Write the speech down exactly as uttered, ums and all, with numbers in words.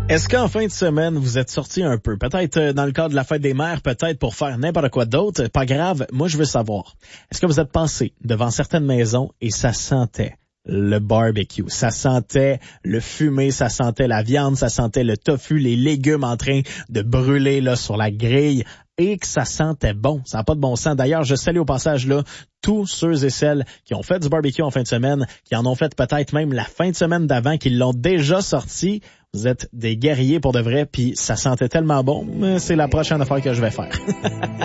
Est-ce qu'en fin de semaine, vous êtes sortis un peu? Peut-être dans le cadre de la fête des mères, peut-être pour faire n'importe quoi d'autre. Pas grave, moi je veux savoir. Est-ce que vous êtes passé devant certaines maisons et ça sentait le barbecue, ça sentait le fumé, ça sentait la viande, ça sentait le tofu, les légumes en train de brûler là sur la grille et que ça sentait bon. Ça n'a pas de bon sens. D'ailleurs, je salue au passage là tous ceux et celles qui ont fait du barbecue en fin de semaine, qui en ont fait peut-être même la fin de semaine d'avant, qui l'ont déjà sorti. Vous êtes des guerriers pour de vrai, puis ça sentait tellement bon. Mais c'est la prochaine affaire que je vais faire.